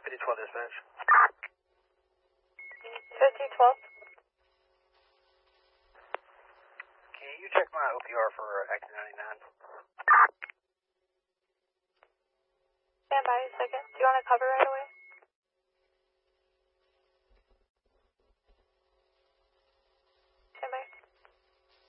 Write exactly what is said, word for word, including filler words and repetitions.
fifty twelve dispatch. fifty twelve. Can you check my O P R for active ninety-nine? Stand by a second. Do you want to cover right away?